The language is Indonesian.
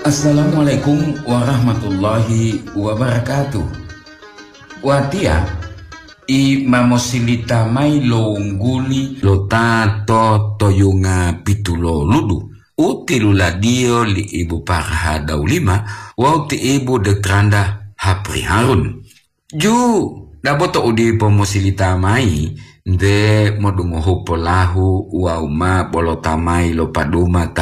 Assalamualaikum warahmatullahi wabarakatuh. Watia I mamosilita mai longguli lo tato toyunga pitulo ludu. Utilula dio li ibu parha daulima wauti ibu de tranda hapri harun. Ju daboto udi pomosilita mai de modungo hupo lahu wauma bolotamai lo paduma